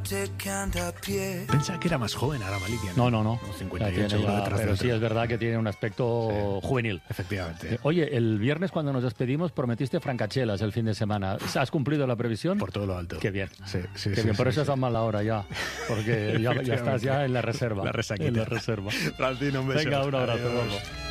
Pensaba que era más joven ahora Malikia. No. 58 detrás pero de sí otro. es verdad que tiene un aspecto juvenil. Efectivamente. Oye, el viernes cuando nos despedimos prometiste francachelas el fin de semana. ¿Has cumplido la previsión? Por todo lo alto. Qué bien. Sí, Qué bien. Por eso sí. es tan mala hora ya. Porque ya estás ya en la reserva. La resaquita. En la reserva. Francino, un beso. Venga, un abrazo. Adiós. Gordo.